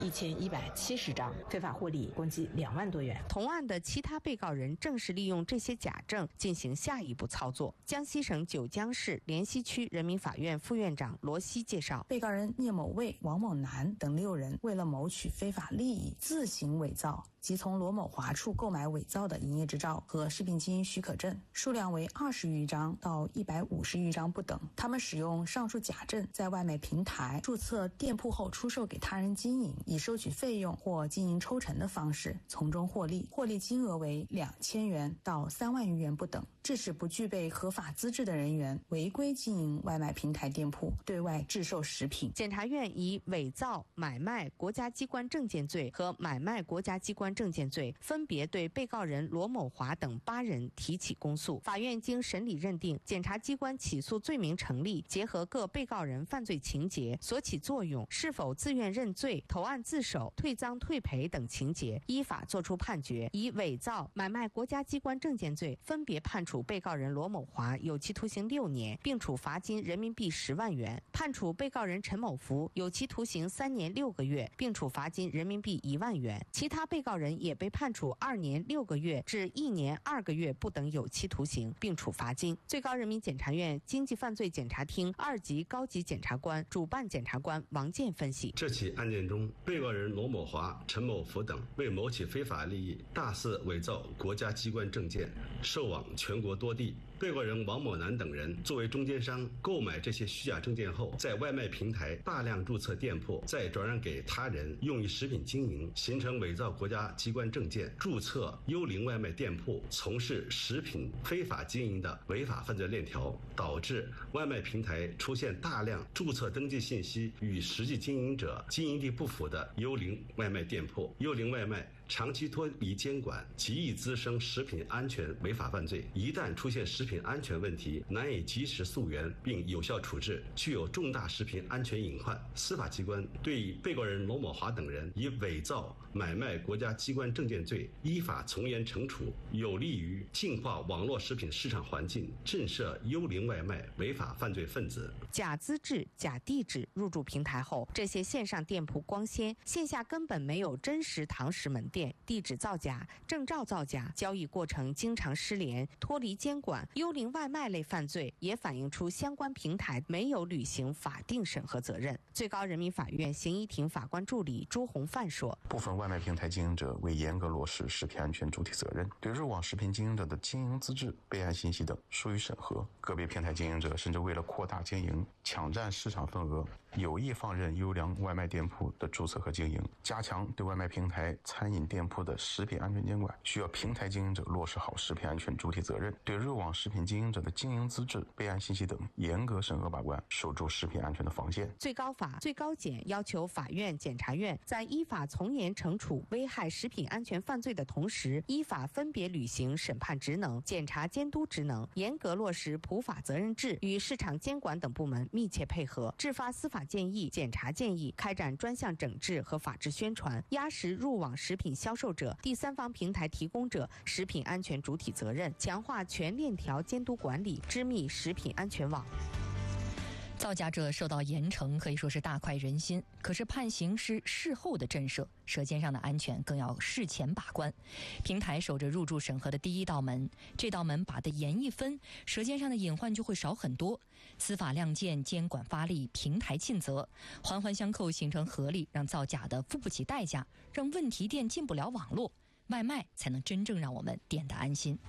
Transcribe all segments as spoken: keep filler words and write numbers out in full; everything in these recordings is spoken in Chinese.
一千一百七十张，非法获利共计两万多元。 同案的其他被告人正是利用这些假证进行下一步操作。江西省九江市莲溪区人民法院副院长罗西介绍， 被告人聂某卫、王某南等六人为了谋取非法利益，自行伪造即从罗某华处购买伪造的营业执照和食品经营许可证，数量为二十余张到一百五十余张不等。他们使用上述假证，在外卖平台注册店铺后出售给他人经营，以收取费用或经营抽成的方式从中获利，获利金额为两千元到三万余元不等，致使不具备合法资质的人员违规经营外卖平台店铺，对外制售食品。 检察院以伪造、买卖国家机关证件罪和买卖国家机关证件罪，分别对被告人罗某华等八人提起公诉。法院经审理认定，检察机关起诉罪名成立，结合各被告人犯罪情节、所起作用、是否自愿认罪、投案自首、退赃退赔等情节，依法作出判决，以伪造、买卖国家机关证件罪分别判处被告人罗某华有期徒刑六年，并处罚金人民币十万元；判处被告人陈某福有期徒刑三年六个月，并处罚金人民币一万元。其他被告人也被判处二年六个月至一年二个月不等有期徒刑，并处罚金。最高人民检察院经济犯罪检察厅二级高级检察官、主办检察官王健分析， 这起案件中，被告人罗某华、陈某福等为谋取非法利益，大肆伪造国家机关证件，售往全国多地。被告人王某南等人作为中间商，购买这些虚假证件后，在外卖平台大量注册店铺，再转让给他人用于食品经营，形成伪造国家机关证件、注册幽灵外卖店铺，从事食品非法经营的违法犯罪链条，导致外卖平台出现大量注册登记信息与实际经营者经营地不符的幽灵外卖店铺。幽灵外卖长期脱离监管，极易滋生食品安全违法犯罪。一旦出现食品安全问题，难以及时溯源并有效处置，具有重大食品安全隐患。司法机关对被告人罗某华等人以伪造、买卖国家机关证件罪依法从严惩处，有利于净化网络食品市场环境，震慑幽灵外卖违法犯罪分子。 假资质、假地址入驻平台后，这些线上店铺光鲜，线下根本没有真实堂食门店，地址造假、证照造假，交易过程经常失联，脱离监管。幽灵外卖类犯罪也反映出相关平台没有履行法定审核责任。最高人民法院刑一庭法官助理朱洪范说， 部分外卖平台经营者未严格落实食品安全主体责任，对入网食品经营者的经营资质、备案信息等疏于审核，个别平台经营者甚至为了扩大经营、抢占市场份额，有意放任优良外卖店铺的注册和经营。加强对外卖平台、餐饮店铺的食品安全监管，需要平台经营者落实好食品安全主体责任，对入网食品经营者的经营资质、备案信息等严格审核把关，守住食品安全的防线。 最高法、最高检要求法院、检察院在依法从严惩处危害食品安全犯罪的同时，依法分别履行审判职能、检察监督职能，严格落实普法责任制，与市场监管等部门密切配合，制发司法建议、检察建议，开展专项整治和法治宣传，压实入网食品销售者、第三方平台提供者食品安全主体责任，强化全链条监督管理，织密食品安全网。 造假者受到严惩可以说是大快人心，可是判刑是事后的震慑，舌尖上的安全更要事前把关。平台守着入驻审核的第一道门，这道门把得严一分，舌尖上的隐患就会少很多。司法亮剑，监管发力，平台尽责，环环相扣形成合力，让造假的付不起代价，让问题店进不了网络，外卖才能真正让我们点得安心。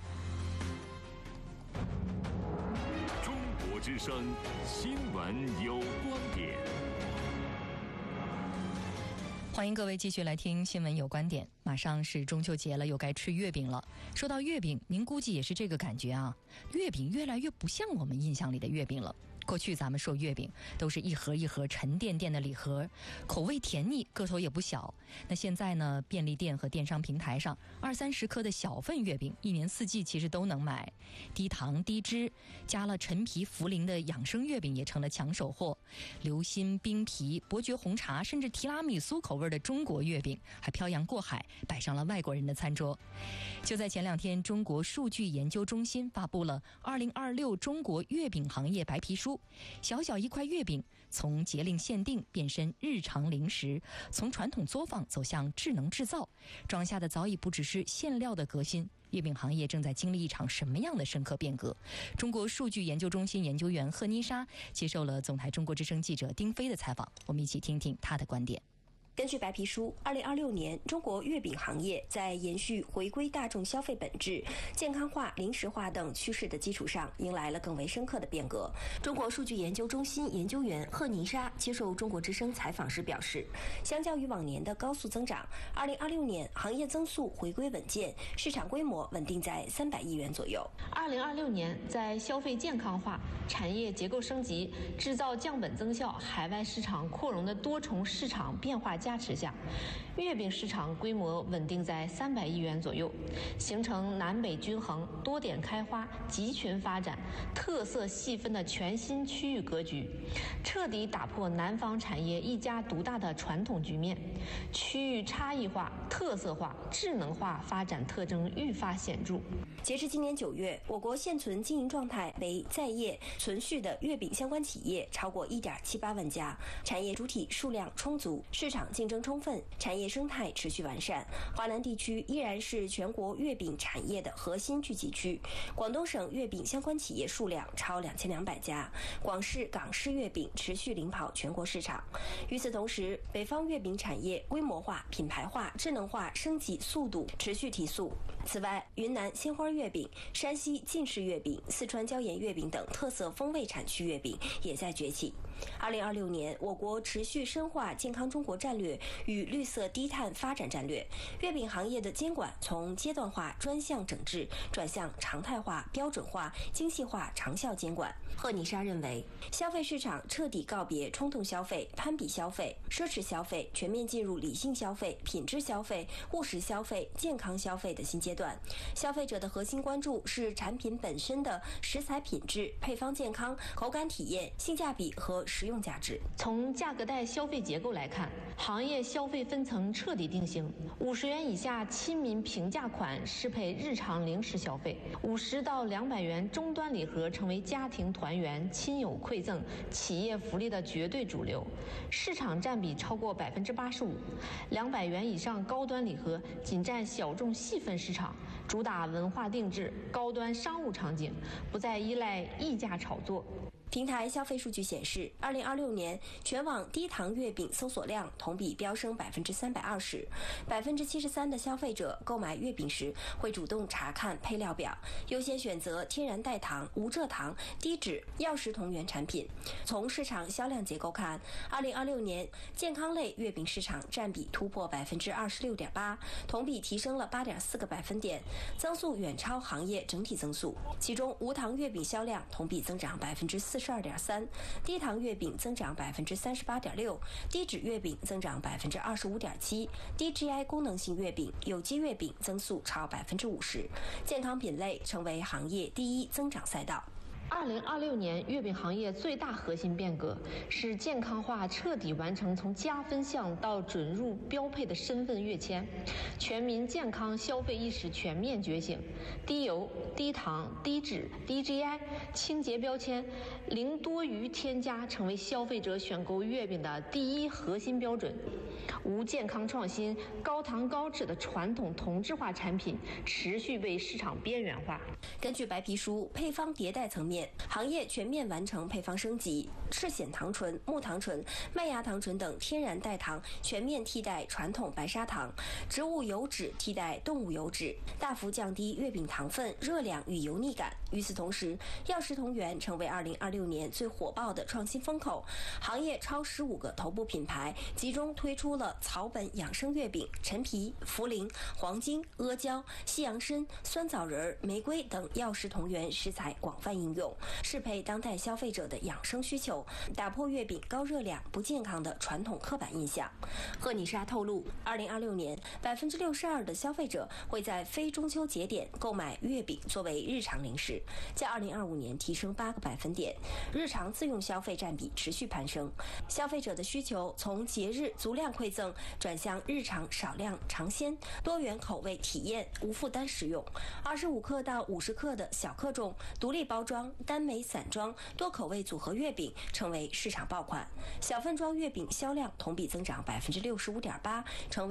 之声新闻有观点， 欢迎各位继续来听新闻有观点。马上是中秋节了，又该吃月饼了。说到月饼，您估计也是这个感觉啊，月饼越来越不像我们印象里的月饼了。过去咱们说月饼都是一盒一盒沉甸甸的礼盒，口味甜腻，个头也不小。那现在呢，便利店和电商平台上二三十克的小份月饼，一年四季其实都能买。低糖低脂，加了陈皮茯苓的养生月饼也成了抢手货。流心、冰皮、伯爵红茶，甚至提拉米苏口味的中国月饼还漂洋过海摆上了外国人的餐桌。就在前两天，中国数据研究中心发布了二零二六中国月饼行业白皮书， 书，小小一块月饼从节令限定变身日常零食，从传统作坊走向智能制造，装下的早已不只是馅料的革新。月饼行业正在经历一场什么样的深刻变革？中国数据研究中心研究员贺妮莎接受了总台中国之声记者丁飞的采访，我们一起听听她的观点。 根据白皮书，二零二六年中国月饼行业在延续回归大众消费本质、健康化、零食化等趋势的基础上，迎来了更为深刻的变革。中国数据研究中心研究员贺妮莎接受中国之声采访时表示，相较于往年的高速增长，二零二六年行业增速回归稳健，市场规模稳定在三百亿元左右。 二零二六年，在消费健康化、产业结构升级、制造降本增效、海外市场扩容的多重市场变化加持下，月饼市场规模稳定在三百亿元左右，形成南北均衡、多点开花、集群发展、特色细分的全新区域格局，彻底打破南方产业一家独大的传统局面，区域差异化、特色化、智能化发展特征愈发显著。 截至今年九月，我国现存经营状态为在业存续的月饼相关企业超过一点七八万家，产业主体数量充足，市场竞争充分，产业生态持续完善。华南地区依然是全国月饼产业的核心聚集区，广东省月饼相关企业数量超两千两百家，广式、港式月饼持续领跑全国市场。与此同时，北方月饼产业规模化、品牌化、智能化升级速度持续提速。此外，云南鲜花月饼、山西晋式月饼、四川椒盐月饼等特色风味产区月饼也在崛起。二零二六年，我国持续深化健康中国战略与绿色低碳发展战略，月饼行业的监管从阶段化专项整治转向常态化、标准化、精细化长效监管。贺妮莎认为，消费市场彻底告别冲动消费、攀比消费、奢侈消费，全面进入理性消费、品质消费、务实消费、健康消费的新阶段。消费者的核心关注是产品本身的食材品质、配方健康、口感体验、性价比和实用价值。 从价格带消费结构来看，行业消费分层彻底定型，五十元以下亲民平价款适配日常零食消费，五十到两百元终端礼盒成为家庭团圆、亲友馈赠、企业福利的绝对主流，市场占比超过百分之八十五。两百元以上高端礼盒仅占小众细分市场，主打文化定制、高端商务场景，不再依赖溢价炒作。 平台消费数据显示，二零二六年全网低糖月饼搜索量同比飙升百分之三百二十，百分之七十三的消费者购买月饼时会主动查看配料表，优先选择天然代糖、无蔗糖、低脂、药食同源产品。从市场销量结构看，二零二六年健康类月饼市场占比突破百分之二十六点八，同比提升了八点四个百分点，增速远超行业整体增速。其中，无糖月饼销量同比增长百分之四十二点三，低糖月饼增长百分之三十八点六，低脂月饼增长百分之二十五点七，低 G I 功能性月饼、有机月饼增速超百分之五十，健康品类成为行业第一增长赛道。 二零二六年月饼行业最大核心变革是健康化彻底完成从加分项到准入标配的身份跃迁，全民健康消费意识全面觉醒，低油、低糖、低脂、低 G I、清洁标签、零多余添加成为消费者选购月饼的第一核心标准。无健康创新、高糖高脂的传统同质化产品持续被市场边缘化。 根据白皮书，配方迭代层面，行业全面完成配方升级，赤藓糖醇、木糖醇、麦芽糖醇等天然代糖全面替代传统白砂糖，植物油脂替代动物油脂，大幅降低月饼糖分、热量与油腻感。与此同时，药食同源成为二零二六年最火爆的创新风口，行业超十五个头部品牌集中推出了草本养生月饼、陈皮、茯苓、黄精、阿胶、西洋参、酸枣仁、玫瑰等药食同源食材广泛应用，适配当代消费者的养生需求，打破月饼高热量、不健康的传统刻板印象。贺妮莎透露，二零二六年百分之六十二的消费者会在非中秋节点购买月饼作为日常零食，较二零二五年提升八个百分点，日常自用消费占比持续攀升。消费者的需求从节日足量馈馈赠转向日常少量尝鲜、多元口味体验、无负担食用。二十五克到五十克的小克重、独立包装、单枚散装、多口味组合月饼成为市场爆款。小份装月饼销量同比增长百分之六十五点八，成为